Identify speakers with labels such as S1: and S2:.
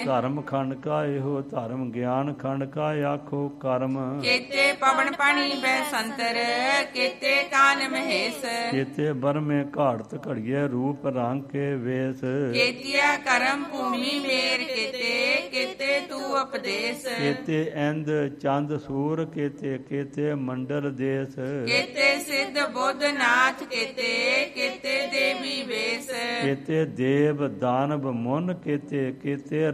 S1: ਧਰਮ ਖੰਡ ਕਾ ਇਹੋ ਧਰਮ, ਗਿਆਨ ਖੰਡ ਕਾ ਆਖੋ ਕਰਮ।
S2: ਕੇਤੇ ਪਵਨ ਪਾਣੀ ਬੈ ਸੰਤਰ, ਕੇਤੇ ਕਾਨ ਮਹੇਸ਼।
S1: ਕੇਤੇ ਬਰਮੇ ਘਾੜਤ ਘੜੀਏ, ਰੂਪ ਰੰਗ ਕੇ ਵੇਸ।
S2: ਕੇਤੀਆ ਕਰਮ ਭੂਮੀ ਮੇਰ ਕੇਤੇ, ਕੇਤੇ ਤੂੰ ਉਪਦੇਸ਼।
S1: ਕੇਤੇ ਇੰਦ ਚੰਦ ਸੂਰ, ਕੇਤੇ ਕੇਤੇ ਮੰਡਲ ਦੇਸ।
S2: ਕੇਤੇ ਸਿੱਧ ਬੁੱਧ ਨਾਥ, ਕੇਤੇ ਕੇਤੇ ਦੇਵੀ ਵੇਸ।
S1: ਕੇਤੇ ਦੇਵ ਦਾਨਵ ਮੁਨ, ਕੇਤੇ ਕੇਤੇ